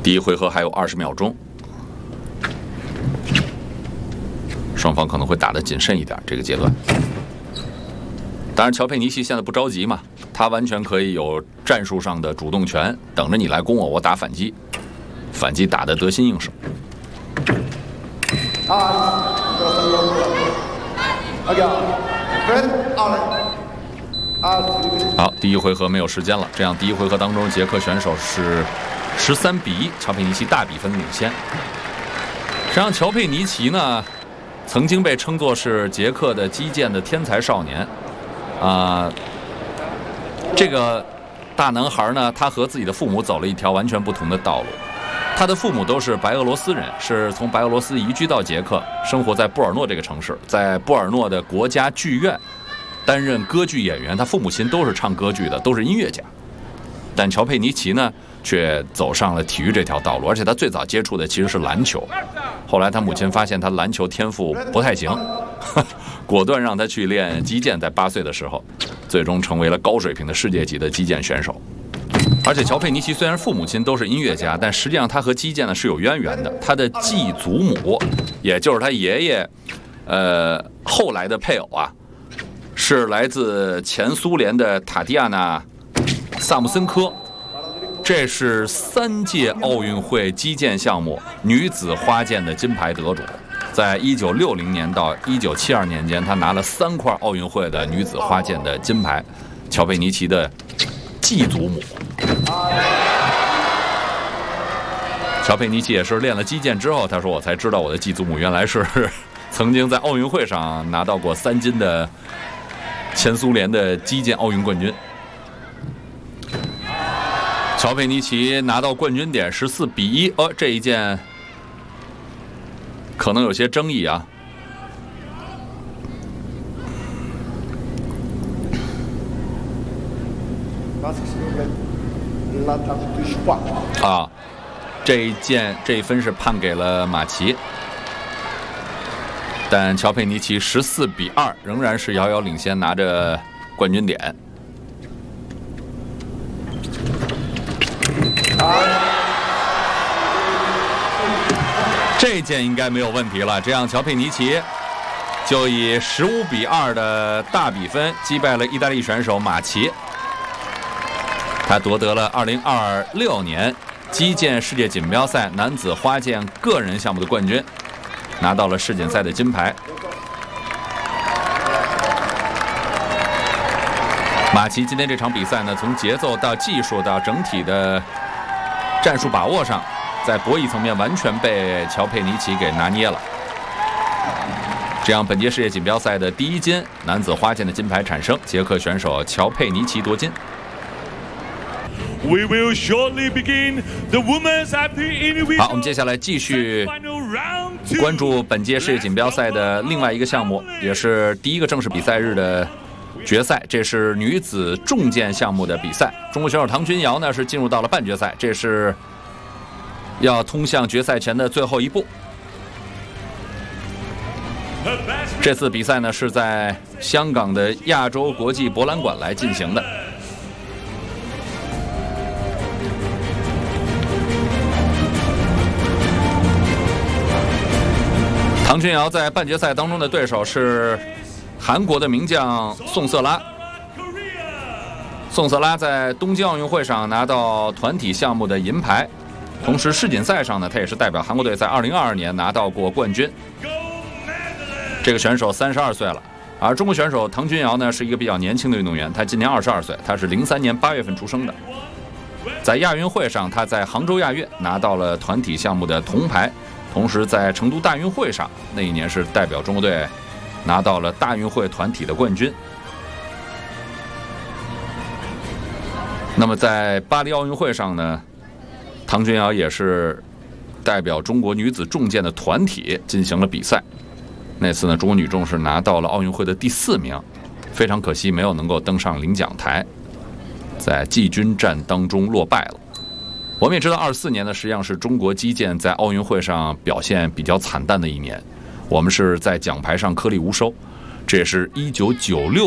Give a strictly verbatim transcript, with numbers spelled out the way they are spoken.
第一回合还有二十秒钟，双方可能会打得谨慎一点。这个阶段，当然乔佩尼奇现在不着急嘛，他完全可以有战术上的主动权，等着你来攻我，我打反击，反击打得得心应手。好，第一回合没有时间了，这样第一回合当中，捷克选手是十三比一，乔佩尼奇大比分领先。实际上，乔佩尼奇呢，曾经被称作是捷克的击剑的天才少年，啊、呃，这个大男孩呢，他和自己的父母走了一条完全不同的道路。他的父母都是白俄罗斯人，是从白俄罗斯移居到捷克，生活在布尔诺这个城市，在布尔诺的国家剧院担任歌剧演员。他父母亲都是唱歌剧的，都是音乐家。但乔佩尼奇呢，却走上了体育这条道路，而且他最早接触的其实是篮球。后来他母亲发现他篮球天赋不太行，果断让他去练击剑。在八岁的时候，最终成为了高水平的世界级的击剑选手。而且乔佩尼奇虽然父母亲都是音乐家，但实际上他和击剑呢是有渊源的。他的继祖母，也就是他爷爷，呃，后来的配偶啊，是来自前苏联的塔蒂亚娜·萨姆森科，这是三届奥运会击剑项目女子花剑的金牌得主。在一九六零年到一九七二年间，她拿了三块奥运会的女子花剑的金牌。乔佩尼奇的继祖母。乔佩尼奇也是练了击剑之后，他说：“我才知道我的继祖母原来是曾经在奥运会上拿到过三金的前苏联的击剑奥运冠军。”乔佩尼奇拿到冠军点十四比一，呃，这一件可能有些争议啊。啊，这一件这一分是判给了马奇，但乔佩尼奇十四比二仍然是遥遥领先，拿着冠军点。这件应该没有问题了，这样乔佩尼奇就以十五比二的大比分击败了意大利选手马奇。他夺得了二零二六年击剑世界锦标赛男子花剑个人项目的冠军，拿到了世锦赛的金牌。马奇今天这场比赛呢，从节奏到技术到整体的战术把握上，在博弈层面完全被乔佩尼奇给拿捏了。这样，本届世界锦标赛的第一金男子花剑的金牌产生，捷克选手乔佩尼奇夺金。 We will shortly begin the women's individual. 好，我们接下来继续关注本届世界锦标赛的另外一个项目，也是第一个正式比赛日的决赛，这是女子重剑项目的比赛。中国选手唐君瑶呢是进入到了半决赛，这是要通向决赛前的最后一步。这次比赛呢是在香港的亚洲国际博览馆来进行的。唐君瑶在半决赛当中的对手是韩国的名将宋瑟拉。宋瑟拉在东京奥运会上拿到团体项目的银牌，同时世锦赛上呢，他也是代表韩国队在二零二二年拿到过冠军。这个选手三十二岁了，而中国选手唐君瑶呢是一个比较年轻的运动员，他今年二十二岁，他是零三年八月份出生的。在亚运会上，他在杭州亚运拿到了团体项目的铜牌。同时，在成都大运会上，那一年是代表中国队拿到了大运会团体的冠军。那么，在巴黎奥运会上呢，唐君瑶也是代表中国女子重剑的团体进行了比赛。那次呢，中国女重是拿到了奥运会的第四名，非常可惜没有能够登上领奖台，在季军战当中落败了。我们也知道，二四年呢，实际上是中国击剑在奥运会上表现比较惨淡的一年，我们是在奖牌上颗粒无收，这也是一九九六